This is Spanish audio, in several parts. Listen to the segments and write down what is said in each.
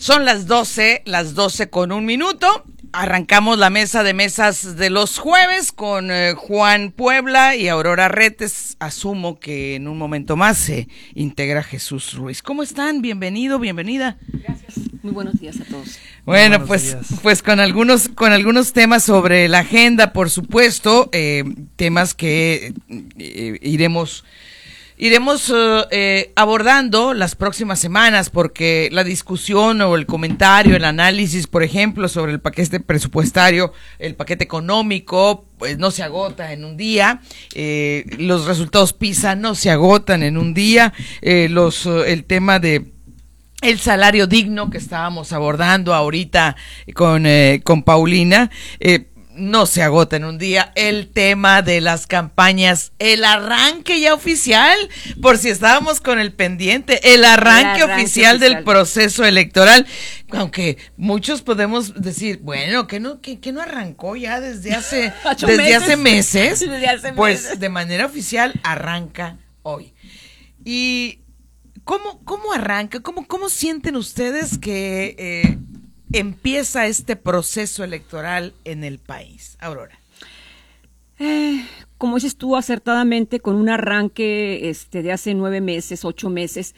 Son las 12 con 1 minuto. Arrancamos la mesa de mesas de los jueves con Juan Puebla y Aurora Retes. Asumo que en un momento más se integra Jesús Ruiz. ¿Cómo están? Bienvenido, bienvenida. Gracias. Muy buenos días a todos. Bueno, pues con algunos temas sobre la agenda, por supuesto, temas que iremos abordando las próximas semanas, porque la discusión o el comentario, el análisis, por ejemplo, sobre el paquete presupuestario, el paquete económico, pues no se agota en un día. Los resultados PISA no se agotan en un día. El tema de el salario digno que estábamos abordando ahorita con Paulina, no se agota en un día. El tema de las campañas, el arranque ya oficial, por si estábamos con el pendiente, el arranque oficial del proceso electoral, aunque muchos podemos decir, bueno, que no arrancó ya desde hace meses, pues de manera oficial arranca hoy. Y ¿cómo arranca? ¿Cómo sienten ustedes que empieza este proceso electoral en el país? Aurora. Como dices tú acertadamente, con un arranque de hace 9 meses, 8 meses,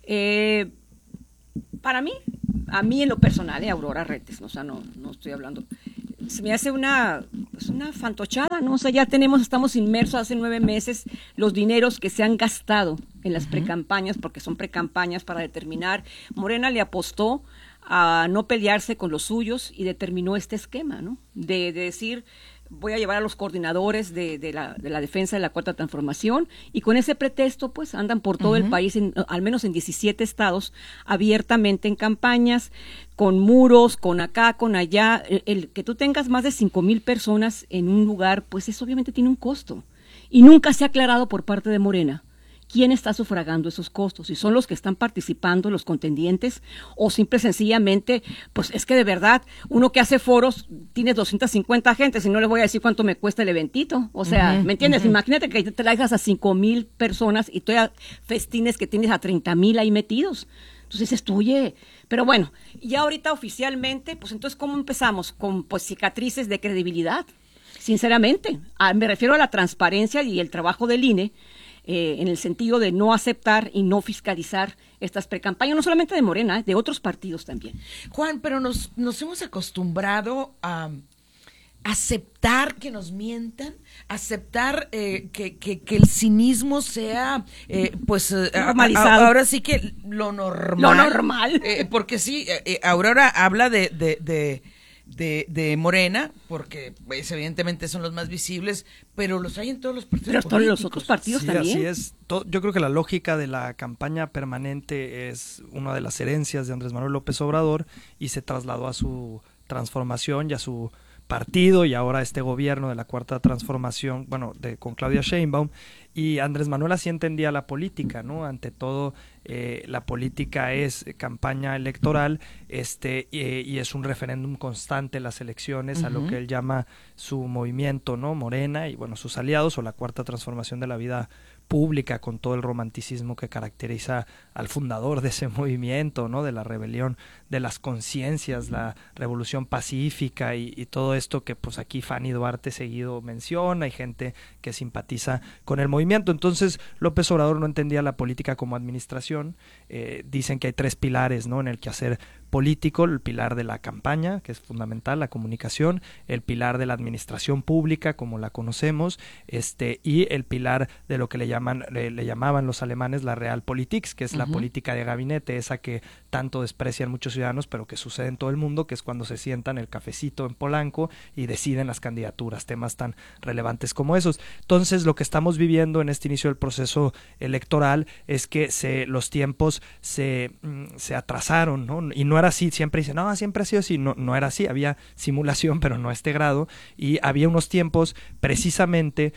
para mí, a mí en lo personal, Aurora Retes, o sea, no estoy hablando, se me hace una fantochada, ¿no? O sea, estamos inmersos hace 9 meses los dineros que se han gastado en las precampañas, porque son precampañas para determinar. Morena le apostó a no pelearse con los suyos y determinó este esquema, ¿no? De decir, voy a llevar a los coordinadores de la defensa de la Cuarta Transformación, y con ese pretexto pues andan por todo el país, al menos en 17 estados, abiertamente en campañas, con muros, con acá, con allá. El que tú tengas más de 5,000 personas en un lugar, pues eso obviamente tiene un costo, y nunca se ha aclarado por parte de Morena quién está sufragando esos costos, si son los que están participando, los contendientes, o simple sencillamente, pues es que de verdad, uno que hace foros, tienes 250 gentes, y no les voy a decir cuánto me cuesta el eventito, o sea, ¿me entiendes? Imagínate que te traigas a 5,000 personas y todavía festines que tienes a 30,000 ahí metidos. Entonces dices, oye, pero bueno, ya ahorita oficialmente, pues entonces, ¿cómo empezamos? Con pues cicatrices de credibilidad, sinceramente. Me refiero a la transparencia y el trabajo del INE, en el sentido de no aceptar y no fiscalizar estas precampañas, no solamente de Morena, de otros partidos también. Juan, pero nos hemos acostumbrado a aceptar que nos mientan, aceptar que el cinismo sea normalizado. Ahora sí que lo normal. Lo normal. Porque sí, Aurora habla de Morena, porque pues, evidentemente son los más visibles, pero los hay en todos los partidos políticos. Pero los otros partidos sí, también. Así es. Yo creo que la lógica de la campaña permanente es una de las herencias de Andrés Manuel López Obrador, y se trasladó a su transformación y a su partido, y ahora este gobierno de la Cuarta Transformación, con Claudia Sheinbaum. Y Andrés Manuel así entendía la política, ¿no? Ante todo, la política es campaña electoral, y es un referéndum constante las elecciones, a lo que él llama su movimiento, ¿no? Morena y sus aliados, o la Cuarta Transformación de la vida pública, con todo el romanticismo que caracteriza al fundador de ese movimiento, ¿no? De la rebelión de las conciencias, la revolución pacífica y todo esto que pues aquí Fanny Duarte seguido menciona, hay gente que simpatiza con el movimiento. Entonces López Obrador no entendía la política como administración. Dicen que hay 3 pilares, ¿no? En el quehacer político: el pilar de la campaña, que es fundamental, la comunicación; el pilar de la administración pública como la conocemos, y el pilar de lo que le llamaban los alemanes la Realpolitik, que es la política de gabinete, esa que tanto desprecian muchos ciudadanos, pero que sucede en todo el mundo, que es cuando se sientan el cafecito en Polanco y deciden las candidaturas, temas tan relevantes como esos. Entonces, lo que estamos viviendo en este inicio del proceso electoral es que los tiempos se atrasaron, ¿no? Y no era así, siempre dicen, no, siempre ha sido así, no era así, había simulación, pero no a este grado, y había unos tiempos precisamente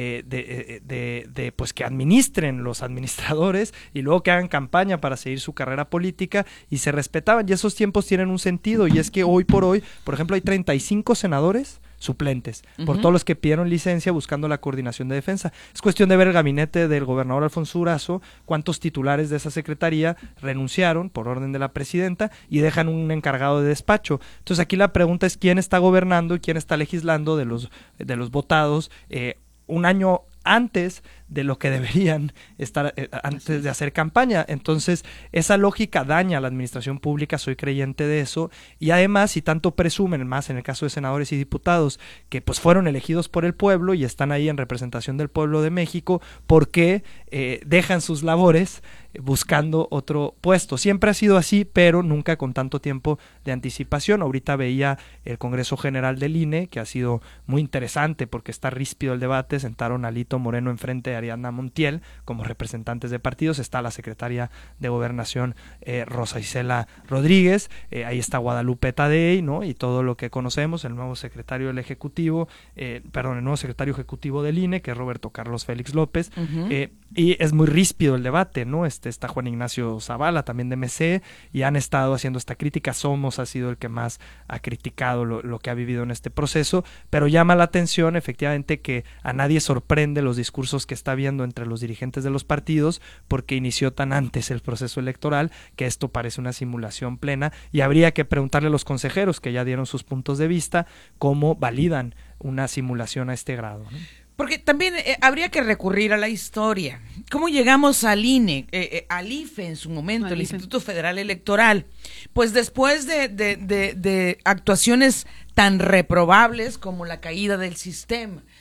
de pues que administren los administradores y luego que hagan campaña para seguir su carrera política, y se respetaban, y esos tiempos tienen un sentido, y es que hoy por hoy, por ejemplo, hay 35 senadores suplentes, por todos los que pidieron licencia buscando la coordinación de defensa. Es cuestión de ver el gabinete del gobernador Alfonso Durazo, cuántos titulares de esa secretaría renunciaron por orden de la presidenta y dejan un encargado de despacho. Entonces aquí la pregunta es quién está gobernando y quién está legislando de los votados un año antes de lo que deberían estar antes de hacer campaña. Entonces, esa lógica daña a la administración pública, soy creyente de eso, y además, si tanto presumen, más en el caso de senadores y diputados, que pues fueron elegidos por el pueblo y están ahí en representación del pueblo de México, ¿por qué dejan sus labores buscando otro puesto? Siempre ha sido así, pero nunca con tanto tiempo de anticipación. Ahorita veía el Congreso General del INE, que ha sido muy interesante porque está ríspido el debate. Sentaron a Alito Moreno enfrente de Ariadna Montiel como representantes de partidos. Está la secretaria de Gobernación Rosa Isela Rodríguez, ahí está Guadalupe Tadei, ¿no? Y todo lo que conocemos, el nuevo secretario del Ejecutivo, el nuevo secretario ejecutivo del INE, que es Roberto Carlos Félix López, y es muy ríspido el debate, ¿no? Está Juan Ignacio Zavala, también de MC, y han estado haciendo esta crítica. Somos ha sido el que más ha criticado lo que ha vivido en este proceso, pero llama la atención efectivamente que a nadie sorprende los discursos que está viendo entre los dirigentes de los partidos, porque inició tan antes el proceso electoral que esto parece una simulación plena, y habría que preguntarle a los consejeros que ya dieron sus puntos de vista cómo validan una simulación a este grado, ¿no? Porque también habría que recurrir a la historia. ¿Cómo llegamos al INE, al IFE en su momento, el Instituto Federal Electoral? Pues después de actuaciones tan reprobables como la caída del sistema.